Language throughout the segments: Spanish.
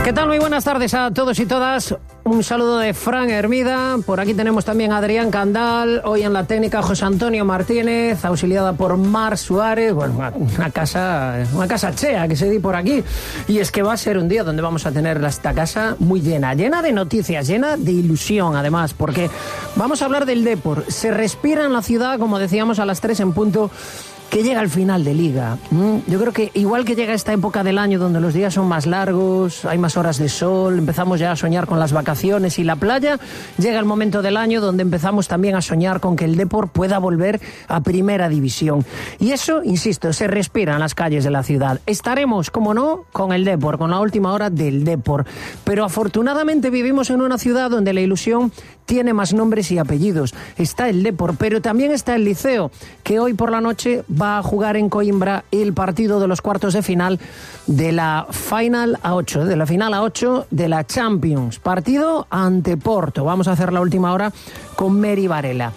¿Qué tal? Muy buenas tardes a todos y todas. Un saludo de Fran Hermida. Por aquí tenemos también a Adrián Candal. Hoy en la técnica José Antonio Martínez, auxiliada por Mar Suárez. Bueno, una casa chea que se di por aquí. Y es que va a ser un día donde vamos a tener esta casa muy llena de noticias, llena de ilusión además, porque vamos a hablar del Depor. Se respira en la ciudad, como decíamos, a las 3 en punto, que llega el final de Liga. Yo creo que igual que llega esta época del año donde los días son más largos, hay más horas de sol, empezamos ya a soñar con las vacaciones y la playa, llega el momento del año donde empezamos también a soñar con que el Depor pueda volver a Primera División. Y eso, insisto, se respira en las calles de la ciudad. Estaremos, como no, con el Depor, con la última hora del Depor. Pero afortunadamente vivimos en una ciudad donde la ilusión tiene más nombres y apellidos. Está el Depor, pero también está el Liceo, que hoy por la noche va a jugar en Coimbra el partido de los cuartos de final de la Final A8, de la final A8 de la Champions. Partido ante Porto. Vamos a hacer la última hora con Meri Varela.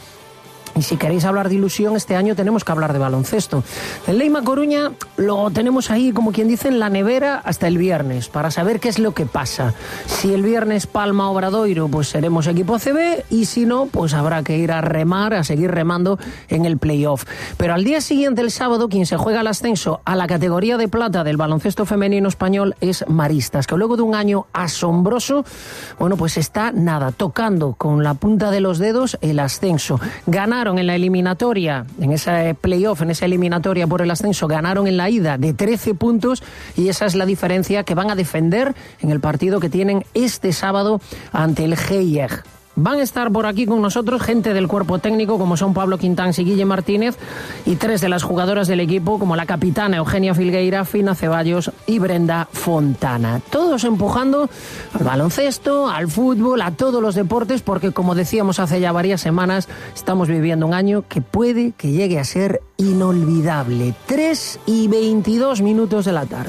Y si queréis hablar de ilusión, este año tenemos que hablar de baloncesto. El Leima Coruña lo tenemos ahí, como quien dice, en la nevera hasta el viernes, para saber qué es lo que pasa. Si el viernes Palma Obradoiro, pues seremos equipo CB, y si no, pues habrá que ir a remar, a seguir remando en el playoff. Pero al día siguiente, el sábado, quien se juega el ascenso a la categoría de plata del baloncesto femenino español es Maristas, que luego de un año asombroso, bueno, pues está tocando con la punta de los dedos el ascenso. Ganaron en la eliminatoria, en ese playoff, en esa eliminatoria por el ascenso, ganaron en la ida de 13 puntos y esa es la diferencia que van a defender en el partido que tienen este sábado ante el GIEG. Van a estar por aquí con nosotros gente del cuerpo técnico como son Pablo Quintans y Guille Martínez, y 3 de las jugadoras del equipo como la capitana Eugenia Filgueira, Fina Ceballos y Brenda Fontana. Todos empujando al baloncesto, al fútbol, a todos los deportes, porque como decíamos hace ya varias semanas, estamos viviendo un año que puede que llegue a ser inolvidable. 3:22 de la tarde.